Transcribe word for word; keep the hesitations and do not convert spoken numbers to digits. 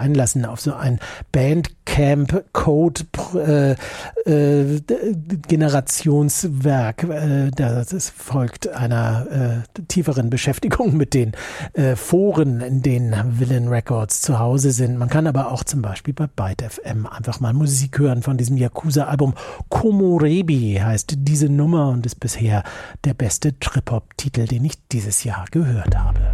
einlassen auf so ein Bandcamp-Code äh, äh, Generationswerk. Äh, das folgt einer äh, tieferen Beschäftigung mit den äh, Foren, in denen Villain Records zu Hause sind. Man kann aber auch zum Beispiel bei Byte F M einfach mal Musik hören von diesem Yakuza-Album. Komorebi heißt diese Nummer und ist bisher der beste Trip-Hop-Titel, den ich dieses Jahr gehört habe.